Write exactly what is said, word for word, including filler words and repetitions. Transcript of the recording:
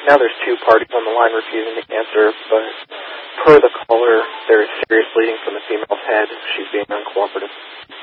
now there's two parties on the line refusing to answer, but per the caller, there is serious bleeding from the female's head. She's being uncooperative.